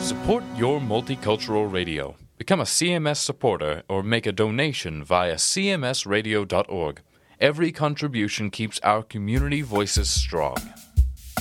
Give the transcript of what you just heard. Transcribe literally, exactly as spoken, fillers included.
Support your multicultural radio. Become a C M S supporter or make a donation via c m s radio dot org. Every contribution keeps our community voices strong.